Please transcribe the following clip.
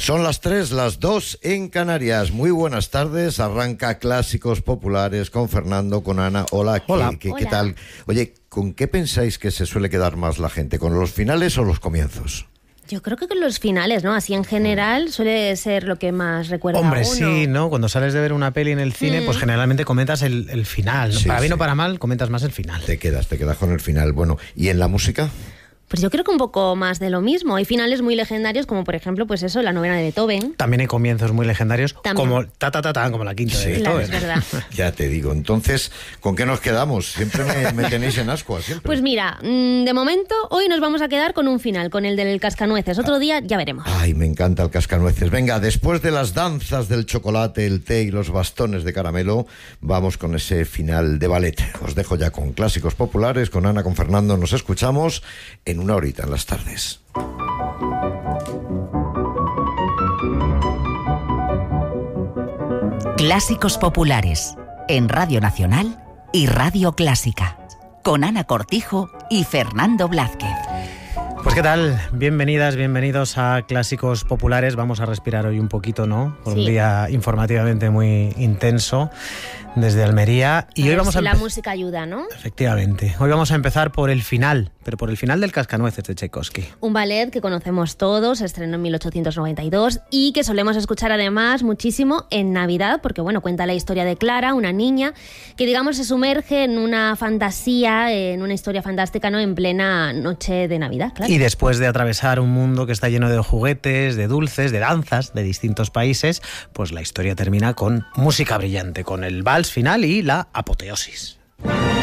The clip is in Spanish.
Son las 3, las 2 en Canarias. Muy buenas tardes. Arranca Clásicos Populares con Fernando, con Ana. Hola. Hola. ¿Qué tal? Oye, ¿con qué pensáis que se suele quedar más la gente? ¿Con los finales o los comienzos? Yo creo que con los finales, ¿no? Así en general suele ser lo que más recuerda Hombre, a uno. sí, ¿no? Cuando sales de ver una peli en el cine, pues generalmente comentas el final, ¿no? Sí, para bien sí. o para mal, comentas más el final. Te quedas con el final. Bueno, ¿y en la música? Pues yo creo que un poco más de lo mismo. Hay finales muy legendarios, como por ejemplo, pues eso, la novena de Beethoven. También hay comienzos muy legendarios, También. como como la quinta de Claro, Beethoven. es verdad. Ya te digo. Entonces, ¿con qué nos quedamos? Siempre me tenéis en ascua, siempre. Pues mira, de momento hoy nos vamos a quedar con un final, con el del cascanueces. Otro día ya veremos. Ay, me encanta el cascanueces. Venga, después de las danzas del chocolate, el té y los bastones de caramelo, vamos con ese final de ballet. Os dejo ya con Clásicos Populares, con Ana, con Fernando. Nos escuchamos en una horita en las tardes. Clásicos Populares, en Radio Nacional y Radio Clásica, con Ana Cortijo y Fernando Blázquez. Pues qué tal, bienvenidas, bienvenidos a Clásicos Populares. Vamos a respirar hoy un poquito, ¿no? Por un día informativamente muy intenso desde Almería. Y hoy vamos a la música ayuda, ¿no? Efectivamente. Hoy vamos a empezar por el final, pero por el final del Cascanueces de Tchaikovsky. Un ballet que conocemos todos, se estrenó en 1892 y que solemos escuchar además muchísimo en Navidad, porque bueno, cuenta la historia de Clara, una niña que digamos se sumerge en una fantasía, en una historia fantástica, ¿no? En plena noche de Navidad, claro. Y después de atravesar un mundo que está lleno de juguetes, de dulces, de danzas de distintos países, pues la historia termina con música brillante, con el vals final y la apoteosis.